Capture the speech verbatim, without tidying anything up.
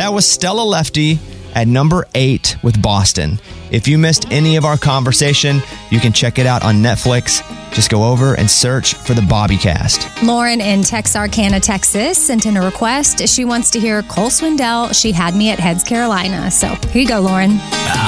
That was Stella Lefty at number eight with Boston. If you missed any of our conversation, you can check it out on Netflix. Just go over and search for the Bobbycast. Lauren in Texarkana, Texas sent in a request. She wants to hear Cole Swindell, She Had Me at Heads, Carolina. So here you go, Lauren.